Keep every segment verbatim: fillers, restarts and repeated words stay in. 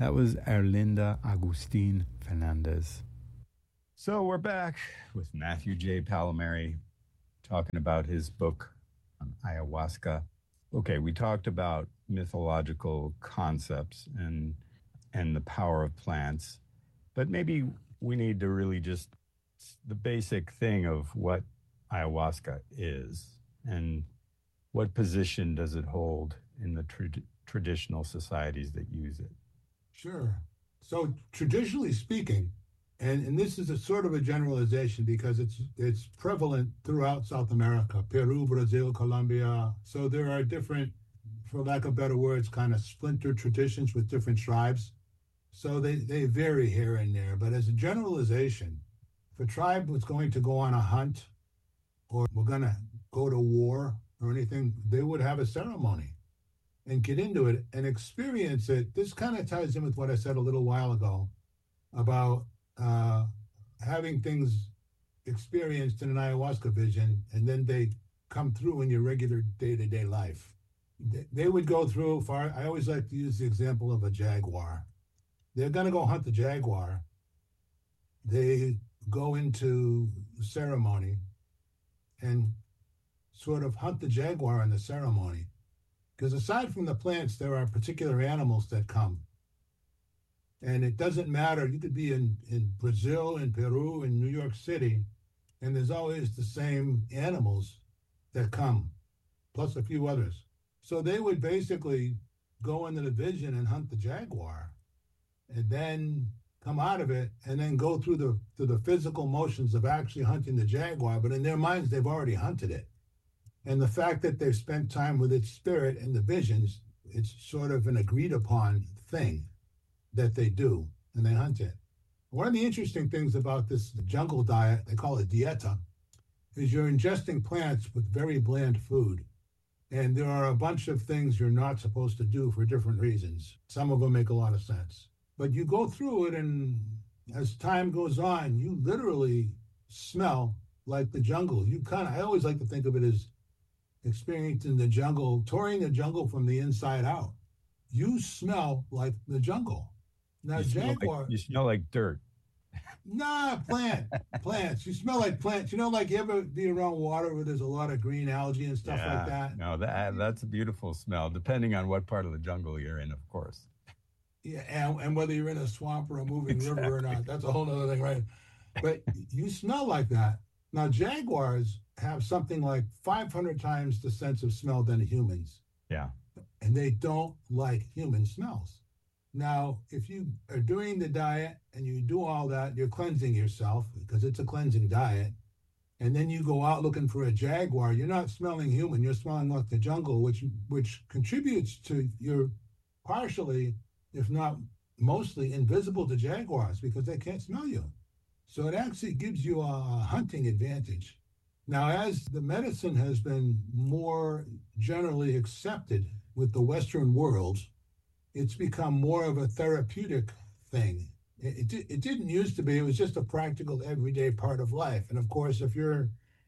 That was Erlinda Agustin Fernandez. So we're back with Matthew J. Palomari talking about his book on ayahuasca. Okay, we talked about mythological concepts and and the power of plants, but maybe we need to really just the basic thing of what ayahuasca is and what position does it hold in the tra- traditional societies that use it. Sure. So traditionally speaking, and, and this is a sort of a generalization because it's it's prevalent throughout South America, Peru, Brazil, Colombia. So there are different, for lack of better words, kind of splinter traditions with different tribes. So they, they vary here and there. But as a generalization, if a tribe was going to go on a hunt or we're going to go to war or anything, they would have a ceremony and get into it and experience it. This kind of ties in with what I said a little while ago about uh, having things experienced in an ayahuasca vision, and then they come through in your regular day-to-day life. They, they would go through, far, I always like to use the example of a jaguar. They're going to go hunt the jaguar. They go into the ceremony and sort of hunt the jaguar in the ceremony. Because aside from the plants, there are particular animals that come. And it doesn't matter. You could be in, in Brazil, in Peru, in New York City, and there's always the same animals that come, plus a few others. So they would basically go into the vision and hunt the jaguar, and then come out of it, and then go through the through the physical motions of actually hunting the jaguar. But in their minds, they've already hunted it. And the fact that they've spent time with its spirit and the visions, it's sort of an agreed upon thing that they do, and they hunt it. One of the interesting things about this jungle diet, they call it dieta, is you're ingesting plants with very bland food. And there are a bunch of things you're not supposed to do for different reasons. Some of them make a lot of sense. But you go through it, and as time goes on, you literally smell like the jungle. You kind of, I always like to think of it as experiencing the jungle, touring the jungle from the inside out. You smell like the jungle. Now, you smell jaguar. Like, you smell like dirt. Nah, plant, plants. You smell like plants. You know, like you ever be around water where there's a lot of green algae and stuff yeah, like that? No, that that's a beautiful smell, depending on what part of the jungle you're in, of course. Yeah, and, and whether you're in a swamp or a moving exactly. river or not, that's a whole other thing, right? But you smell like that. Now, jaguars have something like five hundred times the sense of smell than humans. Yeah. And they don't like human smells. Now, if you are doing the diet and you do all that, you're cleansing yourself because it's a cleansing diet. And then you go out looking for a jaguar, you're not smelling human, you're smelling like the jungle, which which contributes to your partially, if not mostly, invisible to jaguars because they can't smell you. So it actually gives you a hunting advantage. Now, as the medicine has been more generally accepted with the Western world, it's become more of a therapeutic thing. It, it, it didn't used to be. It was just a practical, everyday part of life. And of course, if you're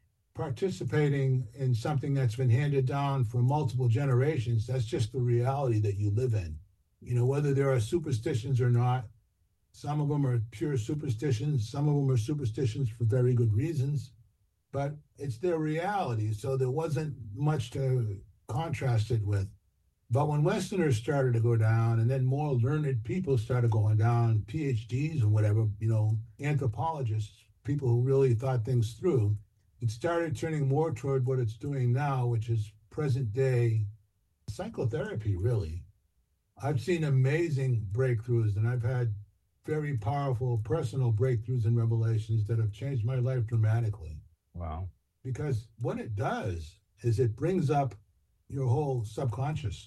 participating in something that's been handed down for multiple generations, that's just the reality that you live in. You know, whether there are superstitions or not, some of them are pure superstitions. Some of them are superstitions for very good reasons. But it's their reality, so there wasn't much to contrast it with. But when Westerners started to go down, and then more learned people started going down, P H Ds and whatever, you know, anthropologists, people who really thought things through, it started turning more toward what it's doing now, which is present day psychotherapy, really. I've seen amazing breakthroughs, and I've had very powerful personal breakthroughs and revelations that have changed my life dramatically. Wow. Because what it does is it brings up your whole subconscious.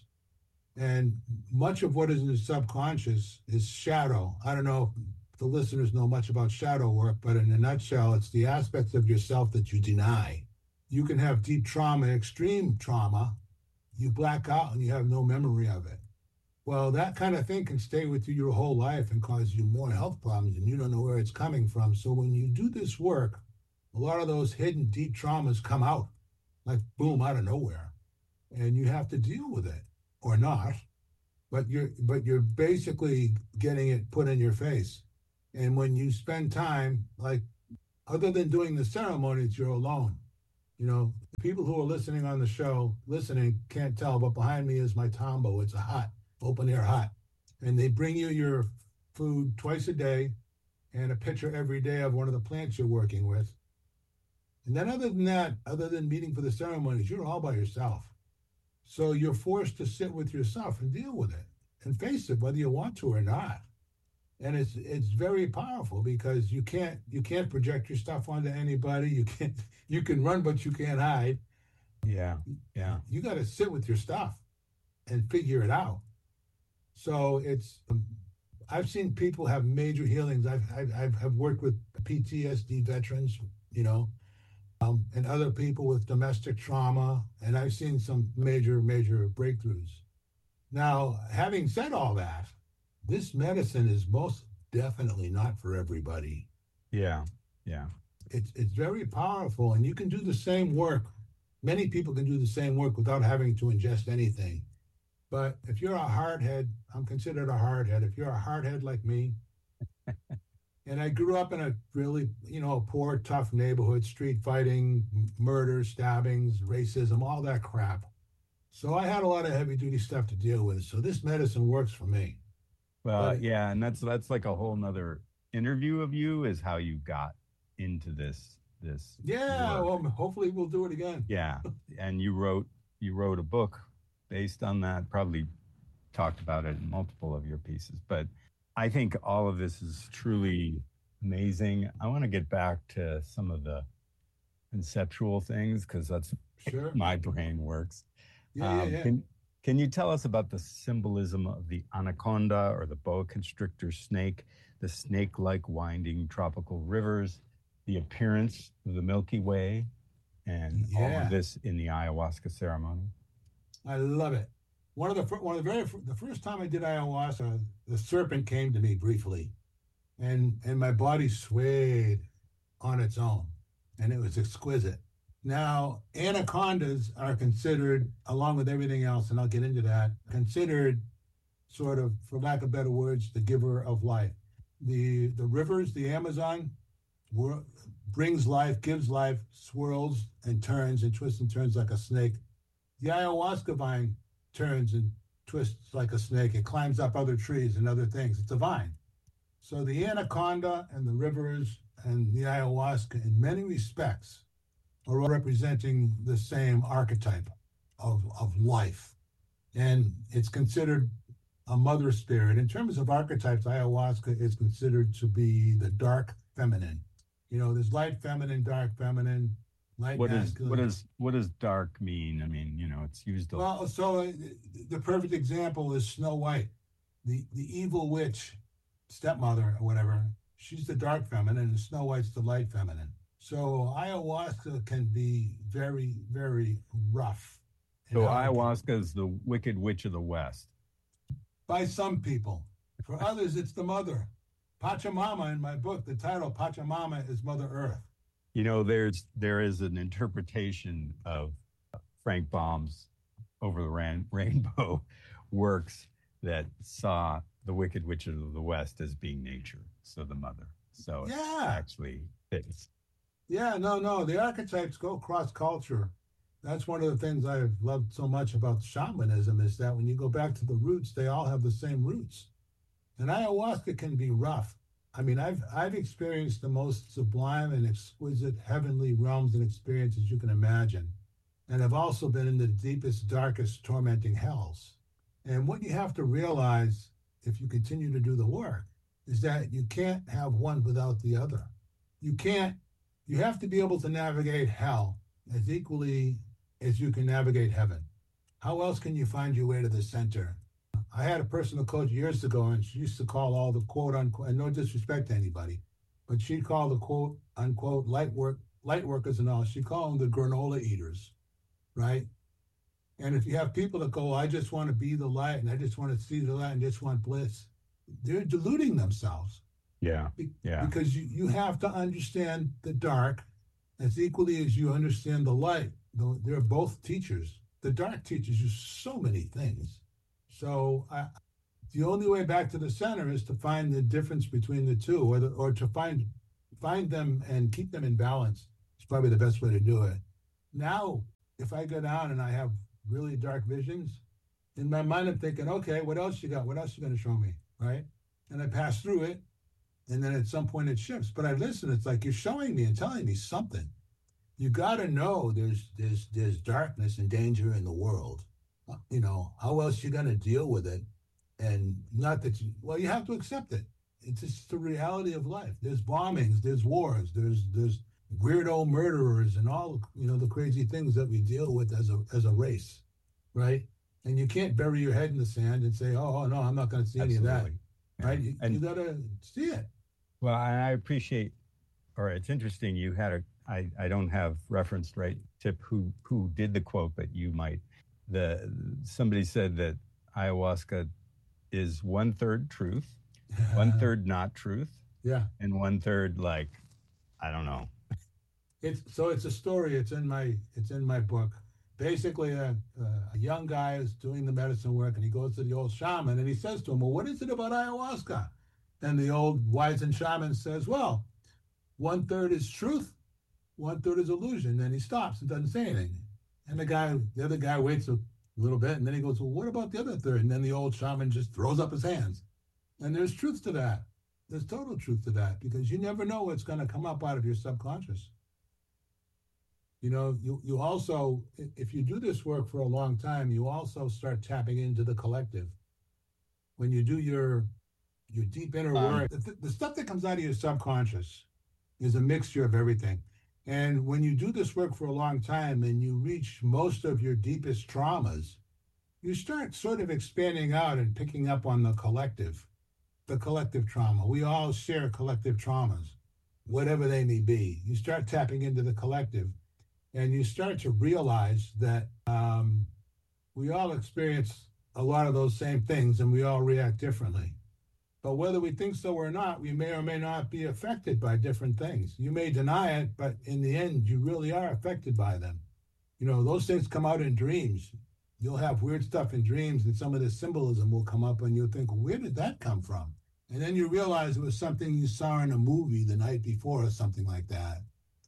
And much of what is in the subconscious is shadow. I don't know if the listeners know much about shadow work, but in a nutshell, it's the aspects of yourself that you deny. You can have deep trauma, extreme trauma. You black out and you have no memory of it. Well, that kind of thing can stay with you your whole life and cause you more health problems, and you don't know where it's coming from. So when you do this work, a lot of those hidden deep traumas come out like boom, out of nowhere. And you have to deal with it or not. but you're but you're basically getting it put in your face. And when you spend time, like other than doing the ceremonies, you're alone. You know, people who are listening on the show, listening, can't tell, but behind me is my tambo. It's a hut, open air hut. And they bring you your food twice a day and a picture every day of one of the plants you're working with. And then other than that, other than meeting for the ceremonies, you're all by yourself. So you're forced to sit with yourself and deal with it and face it, whether you want to or not. And it's it's very powerful because you can't you can't project your stuff onto anybody. You can't you can run, but you can't hide. Yeah, yeah. You got to sit with your stuff and figure it out. So it's um, I've seen people have major healings. I've I've I've worked with P T S D veterans, you know, um, and other people with domestic trauma, and I've seen some major major breakthroughs. Now, having said all that, this medicine is most definitely not for everybody. Yeah, yeah. It's it's very powerful, and you can do the same work. Many people can do the same work without having to ingest anything. But if you're a hardhead, I'm considered a hardhead. If you're a hardhead like me, and I grew up in a really, you know, poor, tough neighborhood, street fighting, murders, stabbings, racism, all that crap. So I had a lot of heavy duty stuff to deal with. So this medicine works for me. Well, But yeah, and that's that's like a whole nother interview of you is how you got into this this yeah, work. well, hopefully we'll do it again. Yeah, and you wrote you wrote a book based on that. Probably talked about it in multiple of your pieces, but I think all of this is truly amazing. I want to get back to some of the conceptual things because that's Sure. my brain works. Yeah, yeah, Um, yeah. can can you tell us about the symbolism of the anaconda or the boa constrictor snake, the snake-like winding tropical rivers, the appearance of the Milky Way, and all Yeah. of this in the ayahuasca ceremony? I love it. One of the fir- one of the very fir- the first time I did ayahuasca, the serpent came to me briefly, and and my body swayed on its own, and it was exquisite. Now, anacondas are considered, along with everything else, and I'll get into that, considered sort of, for lack of better words, the giver of life. The the rivers, the Amazon, wor- brings life, gives life, swirls and turns and twists and turns like a snake. The ayahuasca vine turns and twists like a snake. It climbs up other trees and other things. It's a vine. So the anaconda and the rivers and the ayahuasca, in many respects, are all representing the same archetype of, of life. And it's considered a mother spirit. In terms of archetypes, ayahuasca is considered to be the dark feminine. You know, there's light feminine, dark feminine, light What is masculine. what is what does dark mean? I mean, you know, it's used a Well, so uh, the perfect example is Snow White, the the evil witch, stepmother or whatever. She's the dark feminine, and Snow White's the light feminine. So ayahuasca can be very, very rough. in so how it can- ayahuasca is the wicked witch of the West. by some people. For others, it's the mother. Pachamama, in my book, the title Pachamama is Mother Earth. You know, there's there is an interpretation of Frank Baum's Over the Ran- Rainbow works that saw the Wicked Witch of the West as being nature, so the mother. So it Yeah. actually fits. Yeah, no, no. The archetypes go cross culture. That's one of the things I've loved so much about shamanism is that when you go back to the roots, they all have the same roots. And ayahuasca can be rough. I mean, I've I've experienced the most sublime and exquisite heavenly realms and experiences you can imagine. And I've also been in the deepest, darkest, tormenting hells. And what you have to realize if you continue to do the work is that you can't have one without the other. You can't, you have to be able to navigate hell as equally as you can navigate heaven. How else can you find your way to the center? I had a personal coach years ago, and she used to call all the quote unquote, and no disrespect to anybody, but she'd call the quote unquote light work light workers and all. She'd call them the granola eaters, right? And if you have people that go, I just want to be the light, and I just want to see the light, and just want bliss, they're deluding themselves. Yeah, Be- yeah. Because you, you have to understand the dark as equally as you understand the light. Though they're both teachers. The dark teaches you so many things, So I, the only way back to the center is to find the difference between the two, or the, or to find find them and keep them in balance. It's probably the best way to do it. Now, if I go down and I have really dark visions, in my mind I'm thinking, okay, what else you got? What else you going to show me, right? And I pass through it, and then at some point it shifts. But I listen. It's like you're showing me and telling me something. You got to know there's there's there's darkness and danger in the world. You know, how else you going to deal with it? And not that you, well, you have to accept it. It's just the reality of life. There's bombings, there's wars, there's there's weirdo murderers, and all, you know, the crazy things that we deal with as a as a race, right? And you can't bury your head in the sand and say, oh, oh no, I'm not going to see Absolutely. Any of that, yeah. right? You, you got to see it. Well, I appreciate, or it's interesting. You had a, I, I don't have referenced right tip who who did the quote, but you might. The somebody said that ayahuasca is one third truth, one third not truth, yeah, and one third like, I don't know. It's so it's a story. It's in my it's in my book. Basically, a, a young guy is doing the medicine work, and he goes to the old shaman, and he says to him, "Well, what is it about ayahuasca?" And the old wizened shaman says, "Well, one third is truth, one third is illusion." Then he stops and doesn't say anything. And the guy, the other guy, waits a little bit, and then he goes, "Well, what about the other third?" And then the old shaman just throws up his hands. And there's truth to that. There's total truth to that, because you never know what's going to come up out of your subconscious. You know, you, you also, if you do this work for a long time, you also start tapping into the collective. When you do your your deep inner um, work, the, the stuff that comes out of your subconscious is a mixture of everything. And when you do this work for a long time and you reach most of your deepest traumas, you start sort of expanding out and picking up on the collective, the collective trauma. We all share collective traumas, whatever they may be. You start tapping into the collective, and you start to realize that um, we all experience a lot of those same things, and we all react differently. But whether we think so or not, we may or may not be affected by different things. You may deny it, but in the end, you really are affected by them. You know, those things come out in dreams. You'll have weird stuff in dreams, and some of the symbolism will come up, and you'll think, where did that come from? And then you realize it was something you saw in a movie the night before or something like that.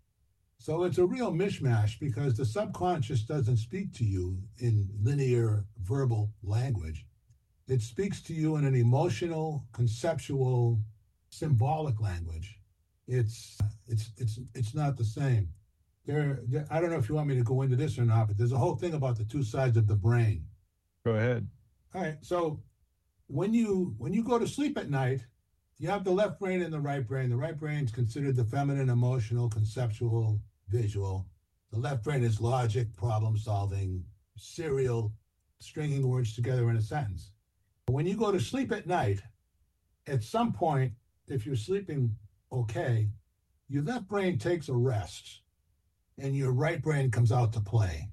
So it's a real mishmash, because the subconscious doesn't speak to you in linear verbal language. It speaks to you in an emotional, conceptual, symbolic language. It's it's it's it's not the same. There, there, I don't know if you want me to go into this or not, but there's a whole thing about the two sides of the brain. Go ahead. All right. So when you when you go to sleep at night, you have the left brain and the right brain. The right brain is considered the feminine, emotional, conceptual, visual. The left brain is logic, problem solving, serial, stringing words together in a sentence. When you go to sleep at night, at some point, if you're sleeping okay, your left brain takes a rest and your right brain comes out to play.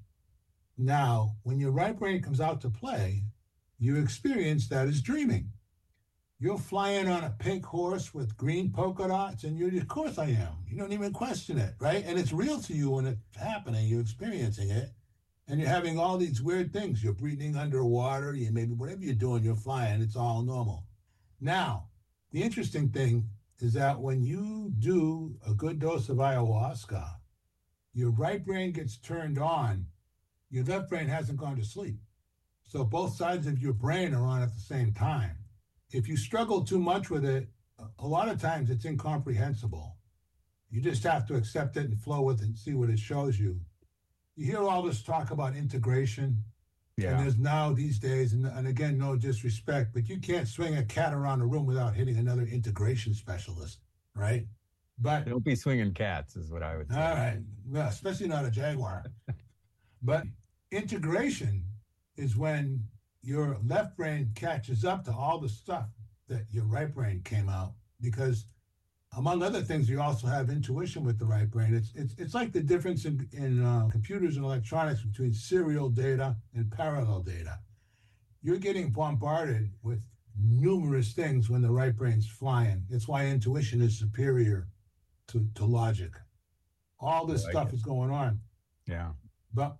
Now, when your right brain comes out to play, you experience that as dreaming. You're flying on a pink horse with green polka dots, and you're, of course I am. You don't even question it, right? And it's real to you when it's happening. You're experiencing it. And you're having all these weird things. You're breathing underwater. You maybe whatever you're doing, you're flying. It's all normal. Now, the interesting thing is that when you do a good dose of ayahuasca, your right brain gets turned on. Your left brain hasn't gone to sleep. So both sides of your brain are on at the same time. If you struggle too much with it, a lot of times it's incomprehensible. You just have to accept it and flow with it and see what it shows you. You hear all this talk about integration, yeah. And there's now these days, and, and again, no disrespect, but you can't swing a cat around a room without hitting another integration specialist, right? But don't be swinging cats, is what I would say. All right, well, especially not a jaguar. But integration is when your left brain catches up to all the stuff that your right brain came out, because among other things, you also have intuition with the right brain. It's it's it's like the difference in, in uh, computers and electronics between serial data and parallel data. You're getting bombarded with numerous things when the right brain's flying. It's why intuition is superior to, to logic. All this like stuff it. is going on. Yeah. But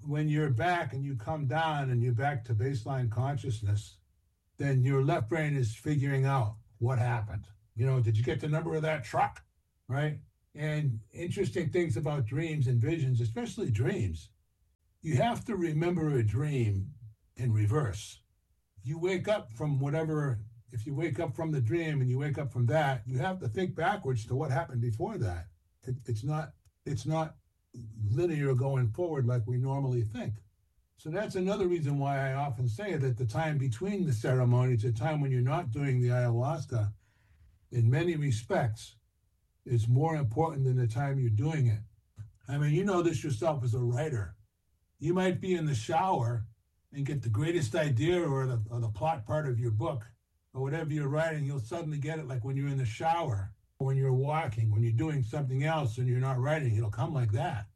when you're back and you come down and you're back to baseline consciousness, then your left brain is figuring out what happened. You know, did you get the number of that truck, right? And interesting things about dreams and visions, especially dreams, you have to remember a dream in reverse. You wake up from whatever, if you wake up from the dream and you wake up from that, you have to think backwards to what happened before that. It, it's not, it's not linear going forward like we normally think. So that's another reason why I often say that the time between the ceremonies, the time when you're not doing the ayahuasca, in many respects, is more important than the time you're doing it. I mean, you know this yourself as a writer. You might be in the shower and get the greatest idea or the, or the plot part of your book or whatever you're writing, you'll suddenly get it like when you're in the shower, or when you're walking, when you're doing something else and you're not writing, it'll come like that.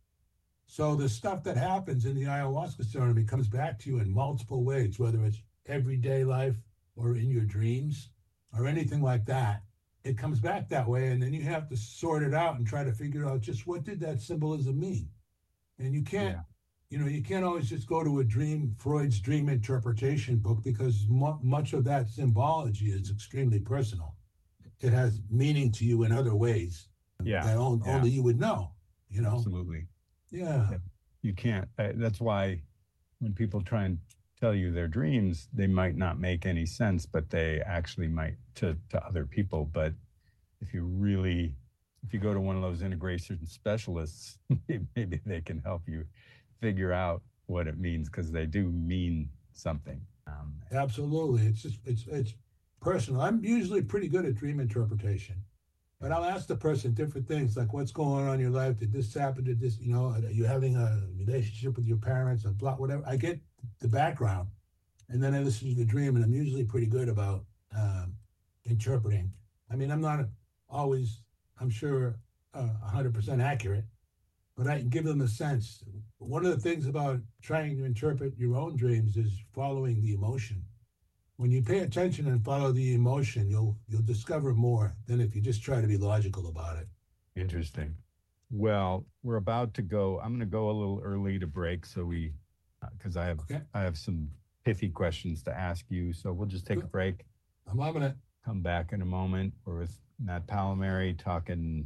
So the stuff that happens in the ayahuasca ceremony comes back to you in multiple ways, whether it's everyday life or in your dreams or anything like that. It comes back that way, and then you have to sort it out and try to figure out just what did that symbolism mean. And you can't, yeah. you know, you can't always just go to a dream, Freud's dream interpretation book, because mu- much of that symbology is extremely personal. It has meaning to you in other ways yeah. that only, yeah. only you would know, you know? Absolutely. Yeah. You can't. Uh, that's why when people try and tell you their dreams, they might not make any sense, but they actually might to, to other people. But if you really, if you go to one of those integration specialists, maybe they can help you figure out what it means, because they do mean something. Um, Absolutely. It's just, it's, it's personal. I'm usually pretty good at dream interpretation, but I'll ask the person different things like, what's going on in your life? Did this happen? Did this, you know, are you having a relationship with your parents or blah, whatever? I get the background, and then I listen to the dream, and I'm usually pretty good about um, interpreting. I mean, I'm not always, I'm sure, uh, one hundred percent accurate, but I can give them a sense. One of the things about trying to interpret your own dreams is following the emotion. When you pay attention and follow the emotion, you'll you'll discover more than if you just try to be logical about it. Interesting. Well, we're about to go. I'm going to go a little early to break, so we, because uh, I have okay. I have some pithy questions to ask you. So we'll just take Good. a break. I'm loving it. Come back in a moment. We're with Matt Palmieri talking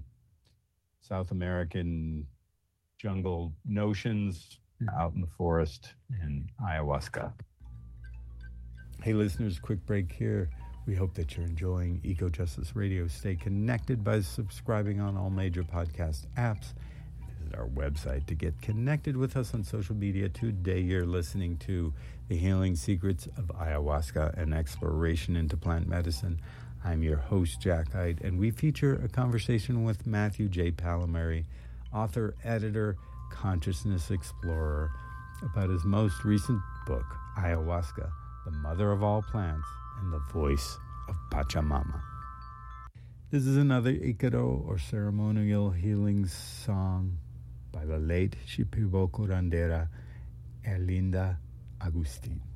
South American jungle notions out in the forest and ayahuasca. Hey listeners, quick break here. We hope that you're enjoying Eco Justice Radio. Stay connected by subscribing on all major podcast apps. Visit our website to get connected with us on social media. Today you're listening to The Healing Secrets of Ayahuasca, an exploration into plant medicine. I'm your host, Jack Hyde, and we feature a conversation with Matthew J. Palmieri, author, editor, consciousness explorer, about his most recent book, Ayahuasca, the Mother of All Plants and the Voice of Pachamama. This is another Ikaro, or ceremonial healing song, by the late Shipibo curandera Erlinda Agustin.